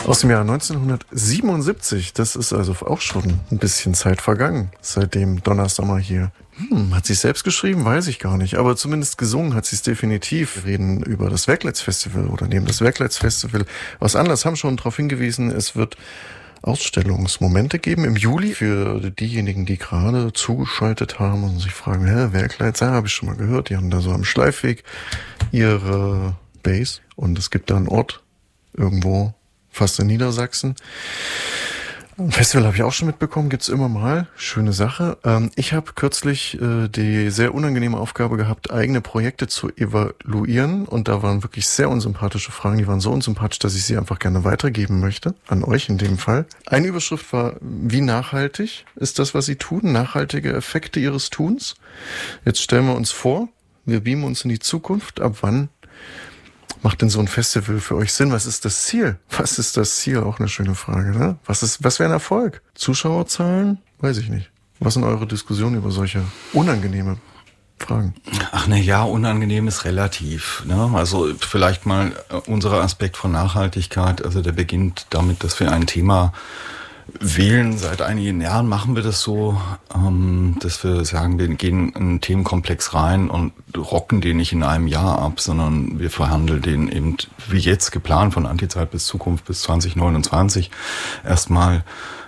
Aus dem Jahr 1977, das ist also auch schon ein bisschen Zeit vergangen, seitdem Donna Summer hier. Hat sie es selbst geschrieben? Weiß ich gar nicht. Aber zumindest gesungen hat sie es definitiv. Wir reden über das Werkleitz Festival oder neben das Werkleitz Festival. Aus Anlass haben schon darauf hingewiesen, es wird Ausstellungsmomente geben im Juli für diejenigen, die gerade zugeschaltet haben und sich fragen, Werkleitz, habe ich schon mal gehört. Die haben da so am Schleifweg ihre Base und es gibt da einen Ort irgendwo fast in Niedersachsen. Ein Festival habe ich auch schon mitbekommen, gibt's immer mal. Schöne Sache. Ich habe kürzlich die sehr unangenehme Aufgabe gehabt, eigene Projekte zu evaluieren. Und da waren wirklich sehr unsympathische Fragen. Die waren so unsympathisch, dass ich sie einfach gerne weitergeben möchte. An euch in dem Fall. Eine Überschrift war, wie nachhaltig ist das, was Sie tun? Nachhaltige Effekte Ihres Tuns. Jetzt stellen wir uns vor, wir beamen uns in die Zukunft. Ab wann macht denn so ein Festival für euch Sinn? Was ist das Ziel? Was ist das Ziel? Auch eine schöne Frage, ne? Was wäre ein Erfolg? Zuschauerzahlen? Weiß ich nicht. Was sind eure Diskussionen über solche unangenehme Fragen? Ach ne, ja, unangenehm ist relativ, ne? Also vielleicht mal unser Aspekt von Nachhaltigkeit, also der beginnt damit, dass wir ein Thema wählen. Seit einigen Jahren machen wir das so, dass wir sagen, wir gehen in einen Themenkomplex rein und rocken den nicht in einem Jahr ab, sondern wir verhandeln den eben, wie jetzt geplant, von Antizeit bis Zukunft bis 2029 erstmal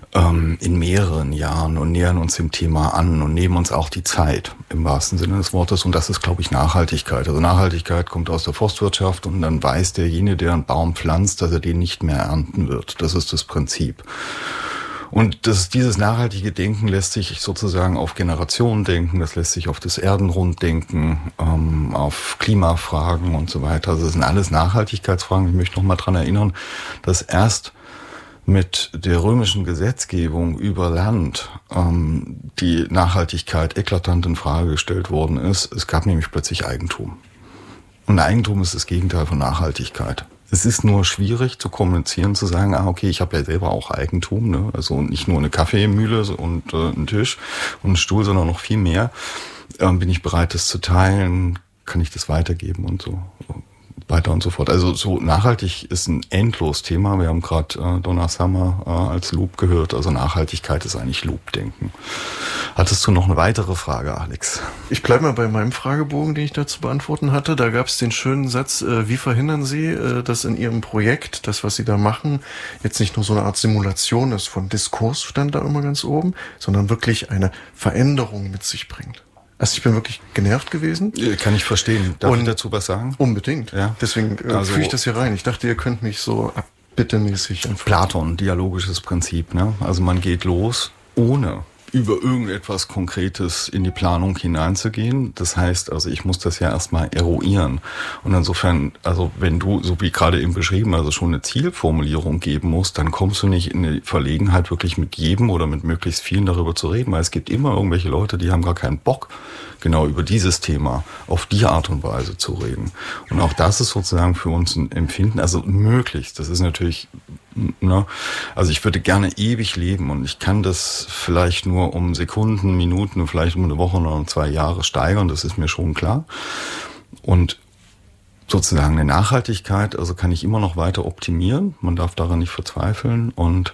in mehreren Jahren und nähern uns dem Thema an und nehmen uns auch die Zeit im wahrsten Sinne des Wortes. Und das ist, glaube ich, Nachhaltigkeit. Also Nachhaltigkeit kommt aus der Forstwirtschaft und dann weiß derjenige, der einen Baum pflanzt, dass er den nicht mehr ernten wird. Das ist das Prinzip. Und dieses nachhaltige Denken lässt sich sozusagen auf Generationen denken, das lässt sich auf das Erdenrund denken, auf Klimafragen und so weiter. Also das sind alles Nachhaltigkeitsfragen. Ich möchte noch mal dran erinnern, dass erst mit der römischen Gesetzgebung über Land die Nachhaltigkeit eklatant in Frage gestellt worden ist. Es gab nämlich plötzlich Eigentum. Und Eigentum ist das Gegenteil von Nachhaltigkeit. Es ist nur schwierig zu kommunizieren, zu sagen, okay, ich habe ja selber auch Eigentum, ne? Also nicht nur eine Kaffeemühle und einen Tisch und einen Stuhl, sondern noch viel mehr. Bin ich bereit, das zu teilen? Kann ich das weitergeben und so weiter und so fort. Also so nachhaltig ist ein endlos Thema. Wir haben gerade Donna Summer als Loop gehört. Also Nachhaltigkeit ist eigentlich Loop-Denken. Hattest du noch eine weitere Frage, Alex? Ich bleibe mal bei meinem Fragebogen, den ich da zu beantworten hatte. Da gab es den schönen Satz, wie verhindern Sie, dass in Ihrem Projekt, das, was Sie da machen, jetzt nicht nur so eine Art Simulation ist von Diskurs, stand da immer ganz oben, sondern wirklich eine Veränderung mit sich bringt. Also ich bin wirklich genervt gewesen. Kann ich verstehen. Darf ich dazu was sagen? Unbedingt. Ja. Deswegen führe ich das hier rein. Ich dachte, ihr könnt mich so abbittemäßig Platon, dialogisches Prinzip, ne? Also man geht los, ohne über irgendetwas Konkretes in die Planung hineinzugehen. Das heißt, also ich muss das ja erstmal eruieren. Und insofern, also wenn du, so wie gerade eben beschrieben, also schon eine Zielformulierung geben musst, dann kommst du nicht in die Verlegenheit, wirklich mit jedem oder mit möglichst vielen darüber zu reden, weil es gibt immer irgendwelche Leute, die haben gar keinen Bock, genau über dieses Thema auf die Art und Weise zu reden. Und auch das ist sozusagen für uns ein Empfinden, also möglichst. Das ist natürlich, ne, also ich würde gerne ewig leben und ich kann das vielleicht nur um Sekunden, Minuten, vielleicht um eine Woche oder um 2 Jahre steigern, das ist mir schon klar. Und sozusagen eine Nachhaltigkeit, also kann ich immer noch weiter optimieren, man darf daran nicht verzweifeln und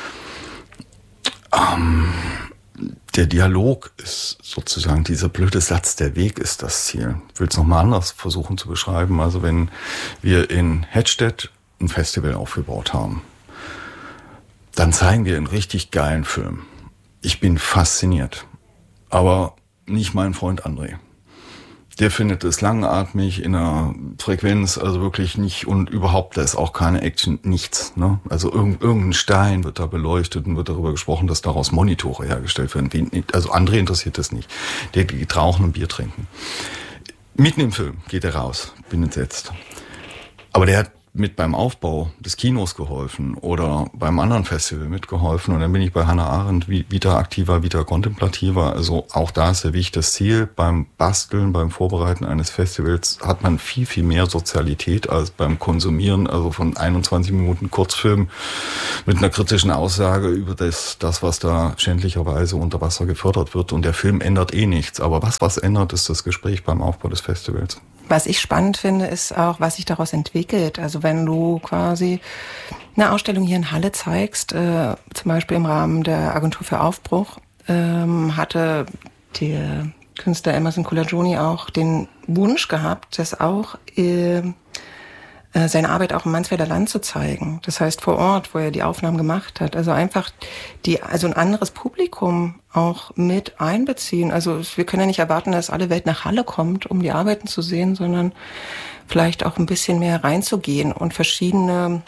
der Dialog ist sozusagen dieser blöde Satz, der Weg ist das Ziel. Ich will es nochmal anders versuchen zu beschreiben. Also wenn wir in Hedstedt ein Festival aufgebaut haben, dann zeigen wir einen richtig geilen Film. Ich bin fasziniert, aber nicht mein Freund André. Der findet es langatmig in einer Frequenz, also wirklich nicht und überhaupt, da ist auch keine Action, nichts. Ne? Also irgendein Stein wird da beleuchtet und wird darüber gesprochen, dass daraus Monitore hergestellt werden. Also André interessiert das nicht. Der geht rauchen und Bier trinken. Mitten im Film geht er raus, bin entsetzt. Aber der hat mit beim Aufbau des Kinos geholfen oder beim anderen Festival mitgeholfen und dann bin ich bei Hannah Arendt wieder aktiver, wieder kontemplativer. Also auch da ist ja wichtig das Ziel. Beim Basteln, beim Vorbereiten eines Festivals hat man viel, viel mehr Sozialität als beim Konsumieren, also von 21 Minuten Kurzfilm mit einer kritischen Aussage über das was da schändlicherweise unter Wasser gefördert wird und der Film ändert eh nichts. Aber was ändert, ist das Gespräch beim Aufbau des Festivals. Was ich spannend finde, ist auch, was sich daraus entwickelt. Also wenn du quasi eine Ausstellung hier in Halle zeigst, zum Beispiel im Rahmen der Agentur für Aufbruch, hatte der Künstler Emerson Colagioni auch den Wunsch gehabt, dass auch seine Arbeit auch im Mansfelder Land zu zeigen. Das heißt vor Ort, wo er die Aufnahmen gemacht hat. Also einfach also ein anderes Publikum auch mit einbeziehen. Also wir können ja nicht erwarten, dass alle Welt nach Halle kommt, um die Arbeiten zu sehen, sondern vielleicht auch ein bisschen mehr reinzugehen und verschiedene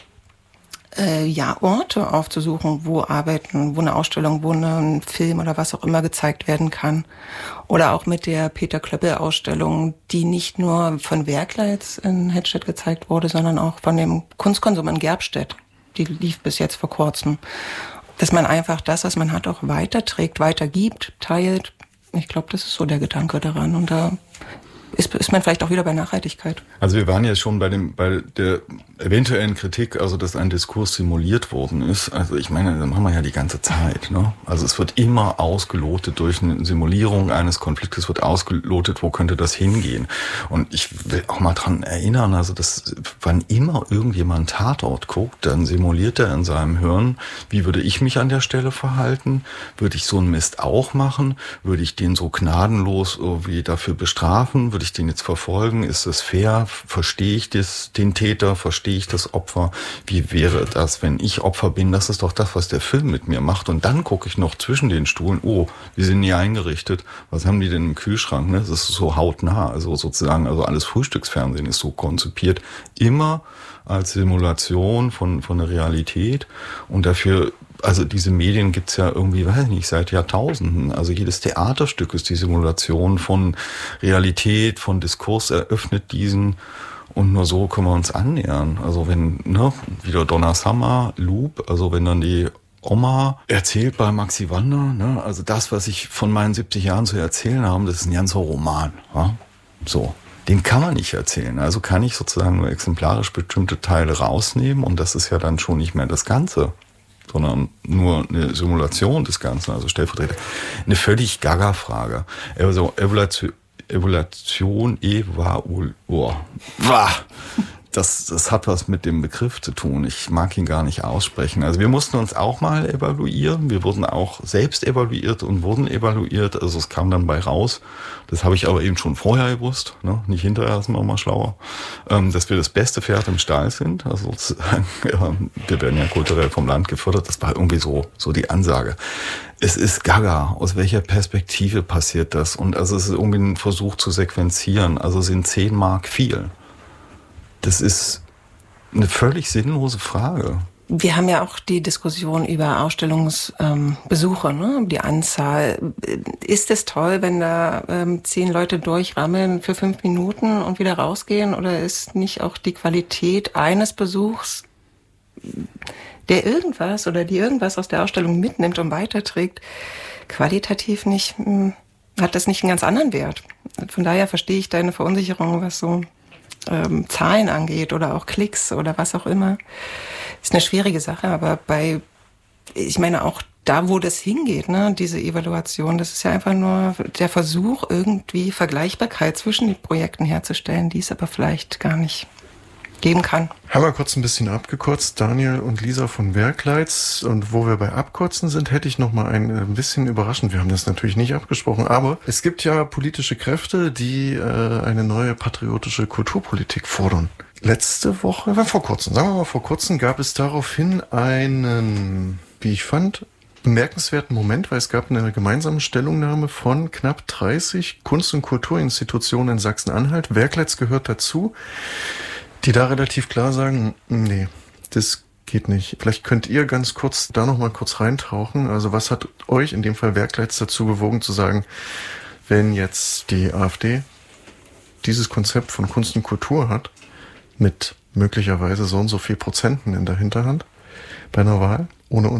Orte aufzusuchen, wo Arbeiten, wo eine Ausstellung, wo ein Film oder was auch immer gezeigt werden kann. Oder auch mit der Peter Klöppel-Ausstellung, die nicht nur von Werkleitz in Hettstedt gezeigt wurde, sondern auch von dem Kunstkonsum in Gerbstedt. Die lief bis jetzt vor kurzem. Dass man einfach das, was man hat, auch weiterträgt, weitergibt, teilt. Ich glaube, das ist so der Gedanke daran. Und da ist man vielleicht auch wieder bei Nachhaltigkeit. Also wir waren ja schon bei der eventuellen Kritik, also dass ein Diskurs simuliert worden ist. Also ich meine, das machen wir ja die ganze Zeit, ne? Also es wird immer ausgelotet durch eine Simulierung eines Konfliktes, wird ausgelotet, wo könnte das hingehen. Und ich will auch mal dran erinnern, also dass wann immer irgendjemand Tatort guckt, dann simuliert er in seinem Hirn, wie würde ich mich an der Stelle verhalten? Würde ich so einen Mist auch machen? Würde ich den so gnadenlos irgendwie dafür bestrafen? Würde ich den jetzt verfolgen? Ist das fair? Verstehe ich den Täter? Verstehe ich das Opfer? Wie wäre das, wenn ich Opfer bin? Das ist doch das, was der Film mit mir macht. Und dann gucke ich noch zwischen den Stuhlen, oh, wie sind die eingerichtet? Was haben die denn im Kühlschrank? Ne? Das ist so hautnah. Also sozusagen, also alles Frühstücksfernsehen ist so konzipiert. Immer als Simulation von der Realität. Und dafür, also diese Medien gibt's ja irgendwie, weiß ich nicht, seit Jahrtausenden. Also jedes Theaterstück ist die Simulation von Realität, von Diskurs, eröffnet diesen. Und nur so können wir uns annähern. Also wenn, wieder Donna Summer, Loop, also wenn dann die Oma erzählt bei Maxi Wander, also das, was ich von meinen 70 Jahren zu erzählen habe, das ist ein ganzer Roman. Ja? So. Den kann man nicht erzählen. Also kann ich sozusagen nur exemplarisch bestimmte Teile rausnehmen und das ist ja dann schon nicht mehr das Ganze, sondern nur eine Simulation des Ganzen, also stellvertretend. Eine völlig Gaga-Frage. Also das hat was mit dem Begriff zu tun. Ich mag ihn gar nicht aussprechen. Also wir mussten uns auch mal evaluieren. Wir wurden auch selbst evaluiert und wurden evaluiert. Also es kam dann bei raus. Das habe ich aber eben schon vorher gewusst. Ne? Nicht hinterher, ist man auch mal schlauer. Dass wir das beste Pferd im Stall sind. Also sozusagen, wir werden ja kulturell vom Land gefördert. Das war irgendwie so die Ansage. Es ist gaga. Aus welcher Perspektive passiert das? Und also es ist irgendwie ein Versuch zu sequenzieren. Also sind 10 Mark viel? Das ist eine völlig sinnlose Frage. Wir haben ja auch die Diskussion über Ausstellungsbesuche, die Anzahl. Ist es toll, wenn da 10 Leute durchrammeln für 5 Minuten und wieder rausgehen? Oder ist nicht auch die Qualität eines Besuchs, der irgendwas oder die irgendwas aus der Ausstellung mitnimmt und weiterträgt, qualitativ nicht, hat das nicht einen ganz anderen Wert? Von daher verstehe ich deine Verunsicherung, was so Zahlen angeht oder auch Klicks oder was auch immer. Ist eine schwierige Sache, aber ich meine auch da, wo das hingeht, diese Evaluation, das ist ja einfach nur der Versuch, irgendwie Vergleichbarkeit zwischen den Projekten herzustellen, die es aber vielleicht gar nicht geben kann. Haben wir kurz ein bisschen abgekürzt, Daniel und Lisa von Werkleitz. Und wo wir bei Abkürzen sind, hätte ich noch mal ein bisschen überraschend. Wir haben das natürlich nicht abgesprochen, aber es gibt ja politische Kräfte, die eine neue patriotische Kulturpolitik fordern. Vor kurzem gab es daraufhin einen, wie ich fand, bemerkenswerten Moment, weil es gab eine gemeinsame Stellungnahme von knapp 30 Kunst- und Kulturinstitutionen in Sachsen-Anhalt. Werkleitz gehört dazu, die da relativ klar sagen, nee, das geht nicht. Vielleicht könnt ihr ganz kurz da noch mal kurz reintauchen. Also was hat euch, in dem Fall Werkleitz, dazu bewogen zu sagen, wenn jetzt die AfD dieses Konzept von Kunst und Kultur hat, mit möglicherweise so und so viel Prozenten in der Hinterhand bei einer Wahl, ohne uns?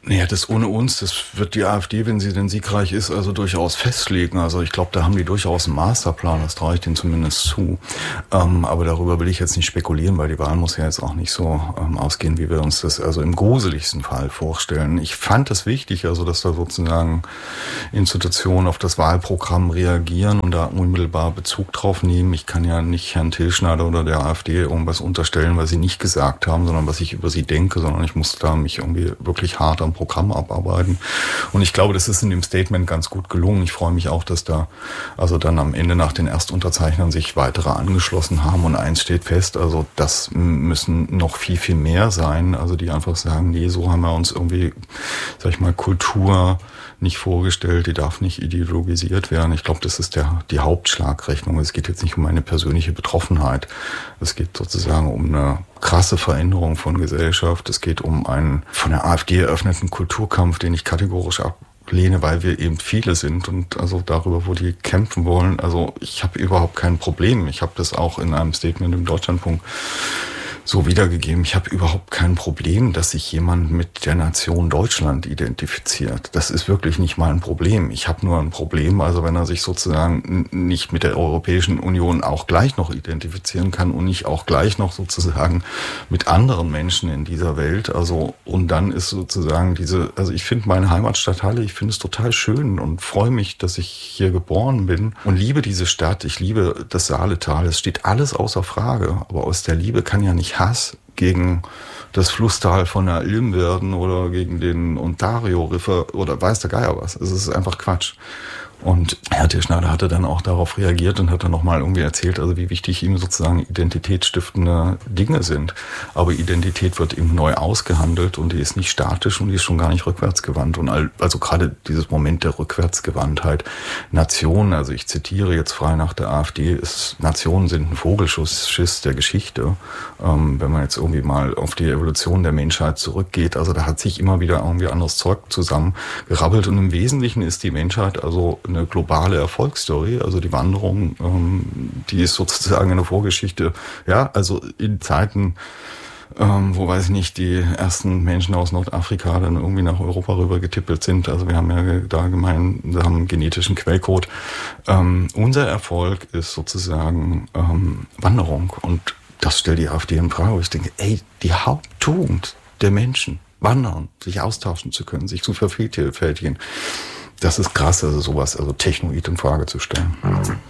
Naja, das ohne uns, das wird die AfD, wenn sie denn siegreich ist, also durchaus festlegen. Also ich glaube, da haben die durchaus einen Masterplan, das traue ich denen zumindest zu. Aber darüber will ich jetzt nicht spekulieren, weil die Wahl muss ja jetzt auch nicht so ausgehen, wie wir uns das also im gruseligsten Fall vorstellen. Ich fand es wichtig, also dass da sozusagen Institutionen auf das Wahlprogramm reagieren und da unmittelbar Bezug drauf nehmen. Ich kann ja nicht Herrn Tilschneider oder der AfD irgendwas unterstellen, was sie nicht gesagt haben, sondern was ich über sie denke, sondern ich muss da mich irgendwie wirklich hart am Programm abarbeiten. Und ich glaube, das ist in dem Statement ganz gut gelungen. Ich freue mich auch, dass da also dann am Ende nach den Erstunterzeichnern sich weitere angeschlossen haben. Und eins steht fest, also das müssen noch viel, viel mehr sein. Also die einfach sagen, nee, so haben wir uns irgendwie, sag ich mal, Kultur nicht vorgestellt, die darf nicht ideologisiert werden. Ich glaube, das ist die Hauptschlagrechnung. Es geht jetzt nicht um eine persönliche Betroffenheit. Es geht sozusagen um eine krasse Veränderung von Gesellschaft. Es geht um einen von der AfD eröffneten Kulturkampf, den ich kategorisch ablehne, weil wir eben viele sind und also darüber, wo die kämpfen wollen. Also ich habe überhaupt kein Problem. Ich habe das auch in einem Statement im Deutschlandfunk so wiedergegeben. Ich habe überhaupt kein Problem, dass sich jemand mit der Nation Deutschland identifiziert. Das ist wirklich nicht mal ein Problem. Ich habe nur ein Problem, also wenn er sich sozusagen nicht mit der Europäischen Union auch gleich noch identifizieren kann und nicht auch gleich noch sozusagen mit anderen Menschen in dieser Welt. Also und dann ist sozusagen also ich finde meine Heimatstadt Halle, ich finde es total schön und freue mich, dass ich hier geboren bin und liebe diese Stadt. Ich liebe das Saaletal. Es steht alles außer Frage, aber aus der Liebe kann ja nicht Hass gegen das Flusstal von der Ilm werden oder gegen den Ontario-River oder weiß der Geier was. Es ist einfach Quatsch. Und Herr Tilschneider hatte dann auch darauf reagiert und hat dann nochmal irgendwie erzählt, also wie wichtig ihm sozusagen identitätsstiftende Dinge sind. Aber Identität wird eben neu ausgehandelt und die ist nicht statisch und die ist schon gar nicht rückwärtsgewandt. Und also gerade dieses Moment der Rückwärtsgewandtheit. Nation, also ich zitiere jetzt frei nach der AfD, Nationen sind ein Vogelschiss der Geschichte. Wenn man jetzt irgendwie mal auf die Evolution der Menschheit zurückgeht, also da hat sich immer wieder irgendwie anderes Zeug zusammengerabbelt und im Wesentlichen ist die Menschheit also eine globale Erfolgsstory, also die Wanderung, die ist sozusagen eine Vorgeschichte, ja, also in Zeiten, wo, weiß ich nicht, die ersten Menschen aus Nordafrika dann irgendwie nach Europa rüber getippelt sind, also wir haben ja da gemeint, wir haben einen genetischen Quellcode. Unser Erfolg ist sozusagen Wanderung und das stellt die AfD in Frage, wo ich denke, die Haupttugend der Menschen, wandern, sich austauschen zu können, sich zu vervielfältigen, das ist krass, also sowas, also Technoid in Frage zu stellen.